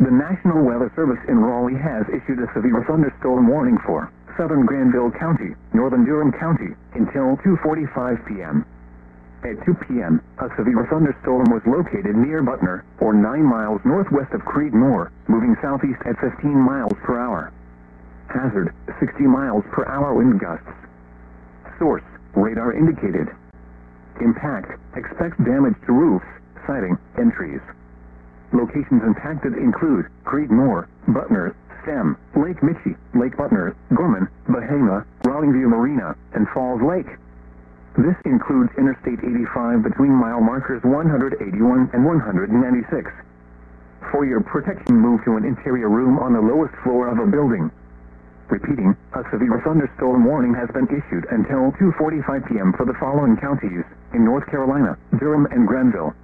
The National Weather Service in Raleigh has issued a severe thunderstorm warning for southern Granville County, northern Durham County, until 2:45 p.m. At 2 p.m., a severe thunderstorm was located near Butner, or 9 miles northwest of Creedmoor, moving southeast at 15 miles per hour. Hazard, 60 miles per hour wind gusts. Source, radar indicated. Impact, expect damage to roofs, siding, and trees. Locations impacted include Creedmoor, Butner, Stem, Lake Michie, Lake Butner, Gorman, Bahama, Rollingview Marina, and Falls Lake. This includes Interstate 85 between mile markers 181 and 196. For your protection, move to an interior room on the lowest floor of a building. Repeating, a severe thunderstorm warning has been issued until 2:45 p.m. for the following counties in North Carolina, Durham, and Granville.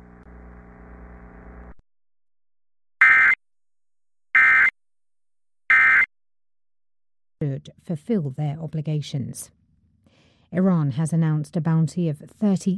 Should fulfill their obligations. Iran has announced a bounty of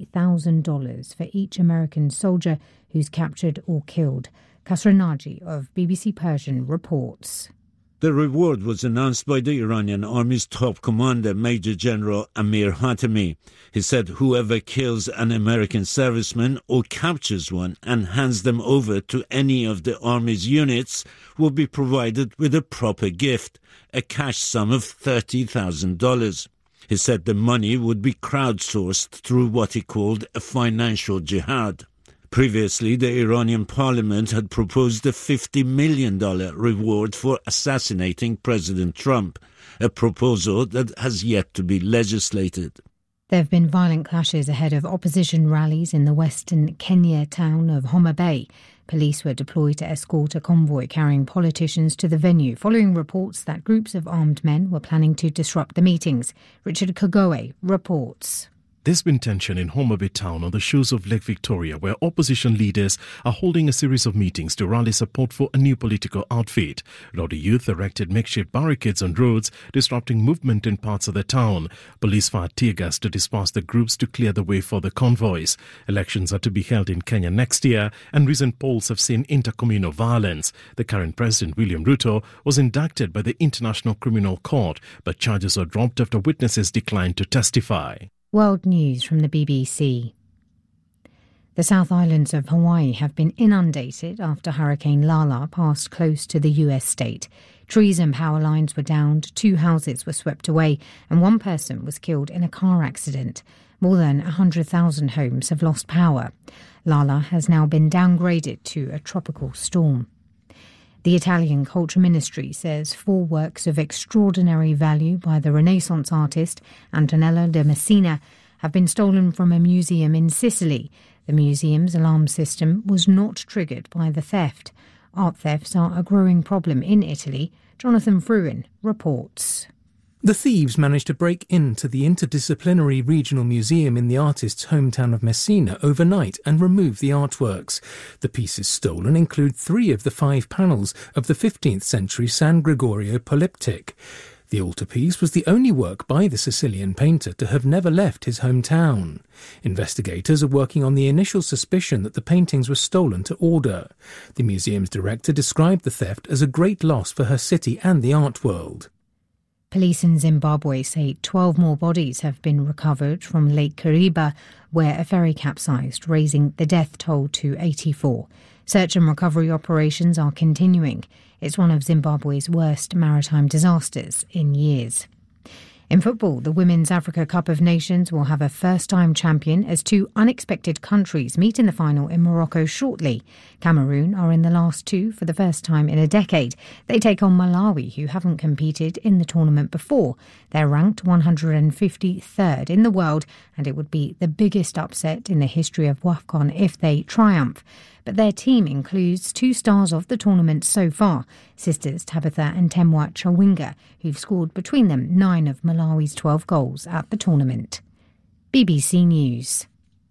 $30,000 for each American soldier who's captured or killed. Kasra Naji of BBC Persian reports. The reward was announced by the Iranian Army's top commander, Major General Amir Hatami. He said whoever kills an American serviceman or captures one and hands them over to any of the Army's units will be provided with a proper gift, a cash sum of $30,000. He said the money would be crowdsourced through what he called a financial jihad. Previously, the Iranian parliament had proposed a $50 million reward for assassinating President Trump, a proposal that has yet to be legislated. There have been violent clashes ahead of opposition rallies in the western Kenya town of Homa Bay. Police were deployed to escort a convoy carrying politicians to the venue, following reports that groups of armed men were planning to disrupt the meetings. Richard Kagoe reports. There's been tension in Homa Bay town on the shores of Lake Victoria, where opposition leaders are holding a series of meetings to rally support for a new political outfit. Rowdy youth erected makeshift barricades on roads, disrupting movement in parts of the town. Police fired tear gas to disperse the groups to clear the way for the convoys. Elections are to be held in Kenya next year, and recent polls have seen intercommunal violence. The current president, William Ruto, was indicted by the International Criminal Court, but charges were dropped after witnesses declined to testify. World News from the BBC. The South Islands of Hawaii have been inundated after Hurricane Lala passed close to the US state. Trees and power lines were downed, 2 houses were swept away, and 1 person was killed in a car accident. More than 100,000 homes have lost power. Lala has now been downgraded to a tropical storm. The Italian Culture Ministry says 4 works of extraordinary value by the Renaissance artist Antonello de Messina have been stolen from a museum in Sicily. The museum's alarm system was not triggered by the theft. Art thefts are a growing problem in Italy. Jonathan Fruin reports. The thieves managed to break into the interdisciplinary regional museum in the artist's hometown of Messina overnight and remove the artworks. The pieces stolen include 3 of the 5 panels of the 15th century San Gregorio polyptych. The altarpiece was the only work by the Sicilian painter to have never left his hometown. Investigators are working on the initial suspicion that the paintings were stolen to order. The museum's director described the theft as a great loss for her city and the art world. Police in Zimbabwe say 12 more bodies have been recovered from Lake Kariba, where a ferry capsized, raising the death toll to 84. Search and recovery operations are continuing. It's one of Zimbabwe's worst maritime disasters in years. In football, the Women's Africa Cup of Nations will have a first-time champion as 2 unexpected countries meet in the final in Morocco shortly. Cameroon are in the last 2 for the first time in a decade. They take on Malawi, who haven't competed in the tournament before. They're ranked 153rd in the world, and it would be the biggest upset in the history of WAFCON if they triumph. But their team includes 2 stars of the tournament so far, sisters Tabitha and Temwa Chawinga, who've scored between them 9 of Malawi's 12 goals at the tournament. BBC News.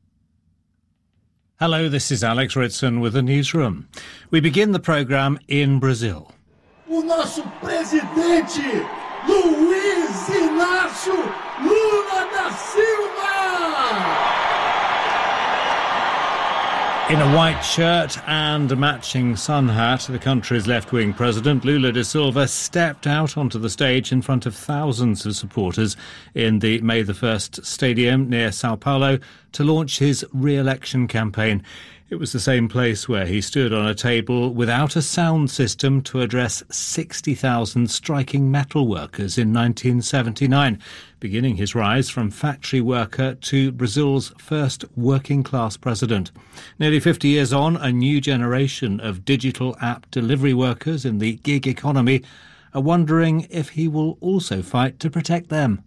Hello, this is Alex Ritson with the newsroom. We begin the programme in Brazil. O nosso presidente, Luiz Inácio Lula da Silva! In a white shirt and a matching sun hat, the country's left-wing president, Lula da Silva, stepped out onto the stage in front of thousands of supporters in the May the 1st stadium near Sao Paulo to launch his re-election campaign. It was the same place where he stood on a table without a sound system to address 60,000 striking metal workers in 1979, beginning his rise from factory worker to Brazil's first working-class president. Nearly 50 years on, a new generation of digital app delivery workers in the gig economy are wondering if he will also fight to protect them.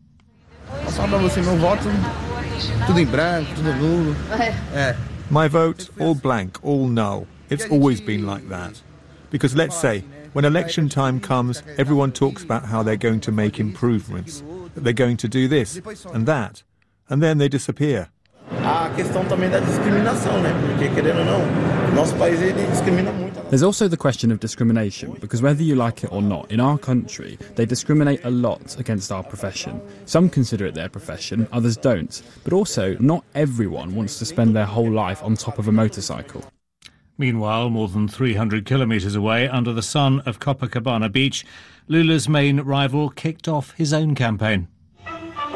My vote, all blank, all null. It's always been like that. Because let's say, when election time comes, everyone talks about how they're going to make improvements, that they're going to do this and that, and then they disappear. There's also the question of discrimination, because whether you like it or not, in our country, they discriminate a lot against our profession. Some consider it their profession, others don't. But also, not everyone wants to spend their whole life on top of a motorcycle. Meanwhile, more than 300 kilometres away, under the sun of Copacabana Beach, Lula's main rival kicked off his own campaign.